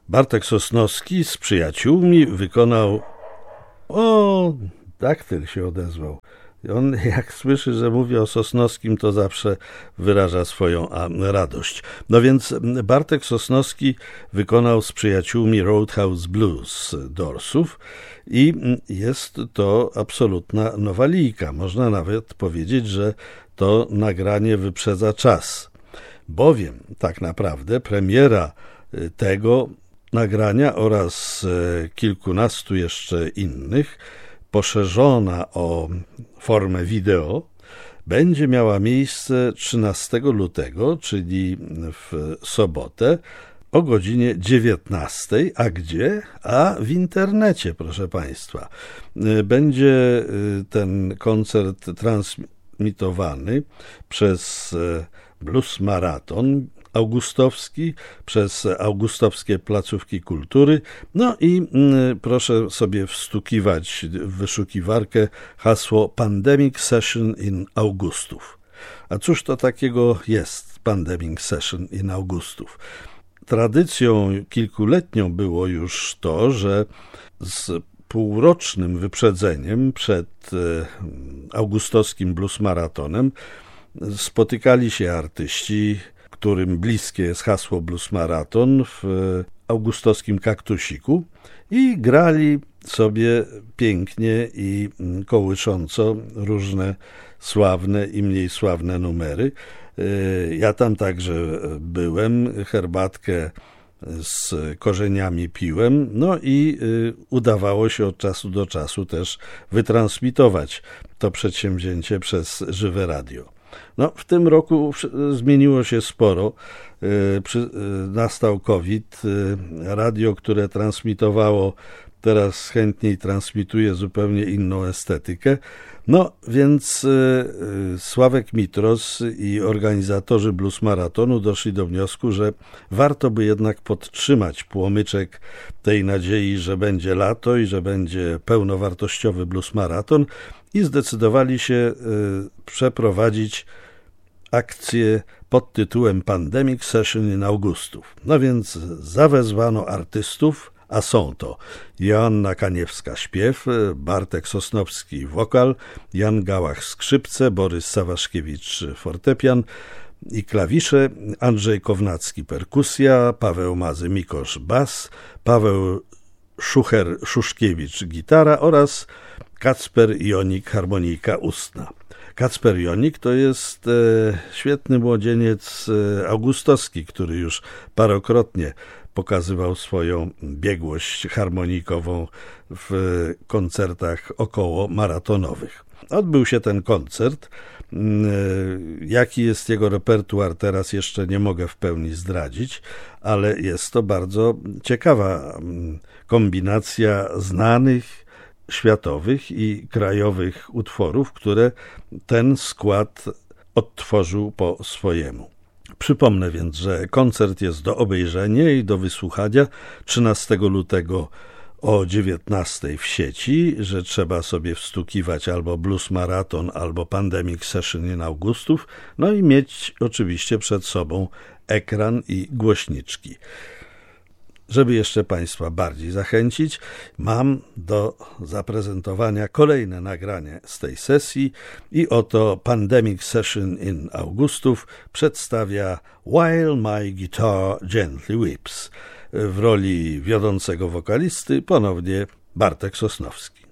Bartek Sosnowski z przyjaciółmi wykonał... O, daktyl się odezwał. On jak słyszy, że mówię o Sosnowskim, to zawsze wyraża swoją radość. No więc Bartek Sosnowski wykonał z przyjaciółmi Roadhouse Blues Doorsów i jest to absolutna nowalijka. Można nawet powiedzieć, że to nagranie wyprzedza czas, bowiem tak naprawdę premiera tego nagrania oraz kilkunastu jeszcze innych, poszerzona o formę wideo, będzie miała miejsce 13 lutego, czyli w sobotę o godzinie 19. A gdzie? A w internecie, proszę Państwa. Będzie ten koncert transmitowany przez Blues Maraton augustowski, przez augustowskie placówki kultury. No i proszę sobie wstukiwać w wyszukiwarkę hasło Pandemic Session in Augustów. A cóż to takiego jest Pandemic Session in Augustów? Tradycją kilkuletnią było już to, że z półrocznym wyprzedzeniem przed augustowskim Blues Maratonem spotykali się artyści, którym bliskie jest hasło Blues Maraton, w augustowskim Kaktusiku i grali sobie pięknie i kołysząco różne sławne i mniej sławne numery. Ja tam także byłem, herbatkę z korzeniami piłem, no i udawało się od czasu do czasu też wytransmitować to przedsięwzięcie przez żywe radio. No, w tym roku zmieniło się sporo. Nastał COVID. Radio, które transmitowało, teraz chętniej transmituje zupełnie inną estetykę. No, więc Sławek Mitros i organizatorzy Blues Maratonu doszli do wniosku, że warto by jednak podtrzymać płomyczek tej nadziei, że będzie lato i że będzie pełnowartościowy Blues Maraton i zdecydowali się przeprowadzić akcję pod tytułem Pandemic Session in Augustów. No więc zawezwano artystów, a są to Joanna Kaniewska śpiew, Bartek Sosnowski wokal, Jan Gałach skrzypce, Borys Sawaszkiewicz fortepian i klawisze, Andrzej Kownacki perkusja, Paweł Mazy-Mikosz bas, Paweł Szucher-Szuszkiewicz gitara oraz Kacper Jonik harmonika ustna. Kacper Jonik to jest świetny młodzieniec augustowski, który już parokrotnie pokazywał swoją biegłość harmonikową w koncertach około maratonowych. Odbył się ten koncert. Jaki jest jego repertuar, teraz jeszcze nie mogę w pełni zdradzić, ale jest to bardzo ciekawa kombinacja znanych światowych i krajowych utworów, które ten skład odtworzył po swojemu. Przypomnę więc, że koncert jest do obejrzenia i do wysłuchania 13 lutego o 19 w sieci, że trzeba sobie wstukiwać albo Blues Maraton, albo Pandemic Session in Augustów, no i mieć oczywiście przed sobą ekran i głośniczki. Żeby jeszcze Państwa bardziej zachęcić, mam do zaprezentowania kolejne nagranie z tej sesji i oto Pandemic Session in Augustów przedstawia While My Guitar Gently Weeps. W roli wiodącego wokalisty ponownie Bartek Sosnowski.